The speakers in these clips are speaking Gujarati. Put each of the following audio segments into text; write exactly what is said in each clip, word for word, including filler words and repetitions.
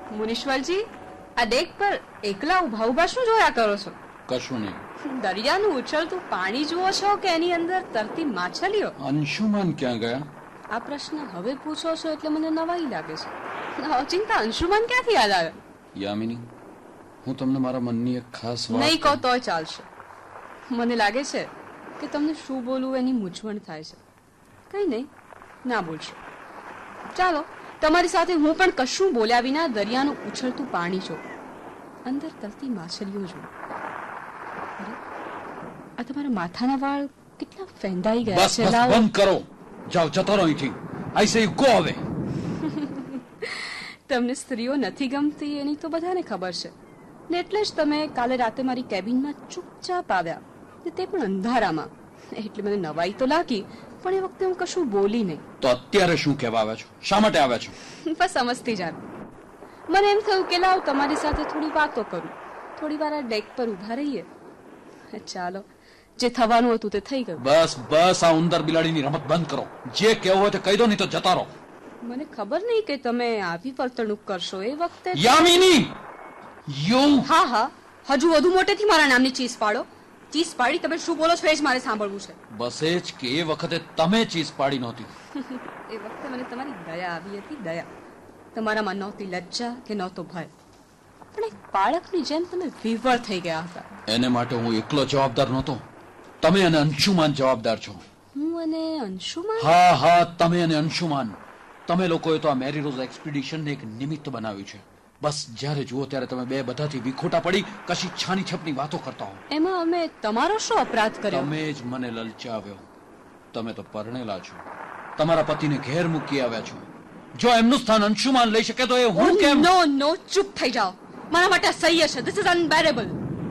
મુનીશ્વરજી, આ ડેક પર એકલા ઉભા ઉભા શું જોયા કરો છો? કશું નહીં. દરિયાનું ઉછળતું પાણી જુઓ છો કે એની અંદર તરતી માછલીઓ? અંશુમાન ક્યાં ગયા? આ પ્રશ્ન હવે પૂછો છો એટલે મને નવાઈ લાગે છે. ચિંતા, અંશુમાન ક્યાંથી યાદ આવે? યામિની, હું તમને મારા મનની એક ખાસ વાત નહીં કહો તોય ચાલશે. મને લાગે છે કે તમને શું બોલવું એની મૂંઝવણ થાય છે. કઈ નહીં, ના બોલશો. ચાલો, તમારી સાથે હું પણ કશું બોલ્યા વિના દરિયાનું ઉછળતું પાણી જોઉં, અંદર તરતી માછલીઓ જોઉં. અરે, આ તમારા માથાના વાળ કેટલા ફેંદાઈ ગયા બસ છે. બસ બંધ કરો. જાઓ, જતો રહો અહીંથી. આઈ સે યુ ગો અવે. તમને સ્ત્રીઓ નથી ગમતી એની તો બધાને ખબર છે ને, એટલે જ તમે કાલે રાતે મારી કેબિનમાં ચૂપચાપ આવ્યા, તે પણ અંધારામાં. એટલે મને નવાઈ તો લાગી, પણ એ વખતે હું કશું બોલી નહીં. તો અત્યારે શું કહેવા આવ્યા છો? શા માટે આવ્યા છો? બસ સમજતી જાણ. મને એમ થયું કે લાવ તમારી સાથે થોડી વાતો કરું, થોડી વાર આ ડેક પર ઉભા રહીએ. ચાલો, જે થવાનું હતું તે થઈ ગયું. બસ બસ, આ ઉંદર બિલાડીની રમત બંધ કરો. જે કહેવું હોય તે કહી દો, નહીં તો જતા રહો. મને ખબર નહીં કે તમે આવી વર્તણૂક કરશો. એ વખતે યામિની, યુ હા હા, હજુ વધુ મોટેથી મારા નામની ચીસ પાડો. ચીસ પાડી તમે શું બોલો છો એ જ મારે સાંભળવું છે. બસ એ જ કે એ વખતે તમે ચીસ પાડી નહોતી. એ વખતે મને તમારી દયા આવી હતી. દયા. તમારામાં નહોતી લજ્જા કે નહોતો ભય, પણ એક બાળકની જેમ તમે વિવર થઈ ગયા હતા. એને માટે હું એકલો જવાબદાર નહોતો. તમે અને અંશુમાન જવાબદાર છો. હું અને અંશુમાન? હા હા, તમે અને અંશુમાન. તમે લોકોએ તો આ મેરી રોઝ એક્સપિડિશનને એક નિમિત્ત બનાવ્યું છે. બસ જ્યારે જુઓ ત્યારે તમે બે બધાથી વિખોટા પડી કશી છાની છપની વાતો કરતા હો. એમાં અમે તમારો શું અપરાધ કર્યો? તમે જ મને લલચાવ્યો. તમે તો પરણેલા છો, તમારા પતિને ઘેર મૂકી આવ્યા છો. જો એમનું સ્થાન અંશુમાન લઈ શકે તો એ હું કેમ? નો નો, ચૂપ થઈ જાઓ. મારા માટે અસહ્ય છે. This is unbearable.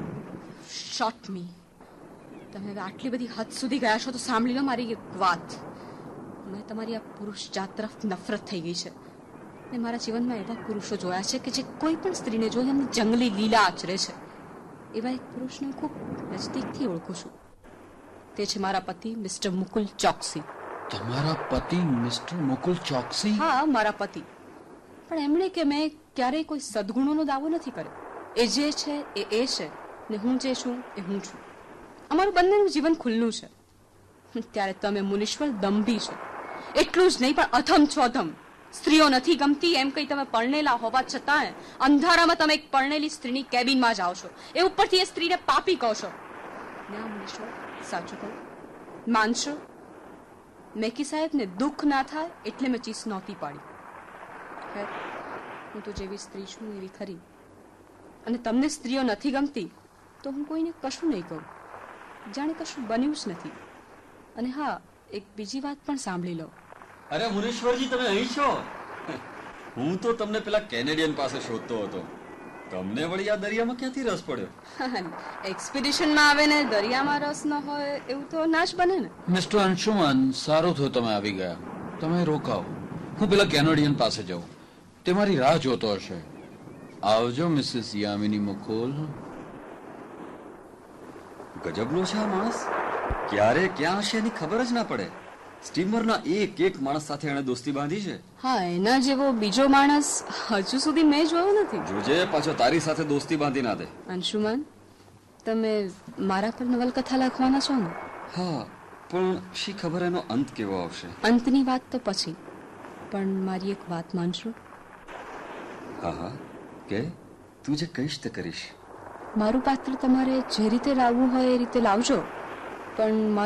શોટ મી. તમે હવે આટલી બધી હદ સુધી ગયા છો તો સાંભળી લો મારી એક વાત. મેં તમારી આ પુરુષ જાત તરફ નફરત થઈ ગઈ છે. મેં મારા જીવનમાં એવા પુરુષો જોયા છે કે જે કોઈ પણ સ્ત્રીને જોઈ એમની જંગલી લીલા આચરે છે. એવા એક પુરુષને હું ખૂબ નજદીકથી ઓળખું છું. તે છે મારા પતિ મિસ્ટર મુકુલ ચોકસી. તમારા પતિ મિસ્ટર મુકુલ ચોકસી? હા, મારા પતિ. પણ એમણે કે મેં ક્યારેય કોઈ સદગુણોનો દાવો નથી કર્યો. એ જે છે એ એ છે ને હું જે છું એ હું છું. અમારું બંનેનું જીવન ખુલ્લું છે. ત્યારે તમે મુનીશ્વર દંભી છે. એટલું જ નહીં પણ અધમ છો. અધમ. સ્ત્રીઓ નથી ગમતી એમ કઈ તમે પરણેલા હોવા છતાં અંધારામાં તમે એક પરણેલી સ્ત્રીની કેબિનમાં જાઓ છો. એ ઉપરથી એ સ્ત્રીને પાપી કહો છો. ના મુનીશ્વર, સાચું કહું, માનશો, મેકી સાહેબને દુઃખ ના થાય એટલે મેં ચીસ નહોતી પાડી. ખેર, હું તો જેવી સ્ત્રી છું એવી ખરી. અને તમને સ્ત્રીઓ નથી ગમતી તો હું કોઈને કશું નહીં કહું, જાણે કશું બન્યું જ નથી. અને હા, એક બીજી વાત પણ સાંભળી લો. અરે મુનીશ્વરજી, તમે અહીં છો? હું તો તમને પેલા કેનેડિયન પાસે શોધતો હતો. તમને વળી આ દરિયામાં ક્યાંથી રસ પડ્યો? એક્સપિડિશનમાં આવે ને દરિયામાં રસ ન હોય એવું તો ના જ બને ને. મિસ્ટર અંશુમાન, સારું થયું તમે આવી ગયા. તમે રોકાઓ, હું પેલા કેનેડિયન પાસે જાઉં. તે મારી રાહ જોતો હશે. આવજો મિસિસ યામિની મુકુલ. ગજબનો છે આ માણસ. ક્યારે ક્યાં હશે એની ખબર જ ના પડે. સ્ટીમરના એક એક માણસ સાથે એણે દોસ્તી બાંધી છે. હા, એના જેવો બીજો માણસ હજુ સુધી મેં જોયો નથી. જોજે પાછો તારી સાથે દોસ્તી બાંધી ના દે. અંશુમાન, તમે મારા પર નવલકથા લખવાના છો ને? હા, પણ શી ખબર એનો અંત કેવો આવશે. અંતની વાત તો પછી, પણ મારી એક વાત માનશો? હા હા, કે તું જે કહીશ તે કરીશ. મારું પાત્ર તમારે જે રીતે લાવવું હોય એ રીતે લાવજો, પણ